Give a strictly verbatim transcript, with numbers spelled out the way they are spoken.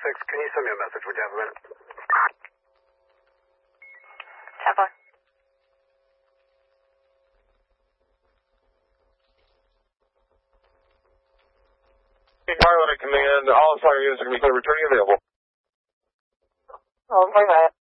six, can you send me a message when you have a minute? ten four. Pilot at command, all sorry units are going to be clear, returning available. Oh, wait a minute.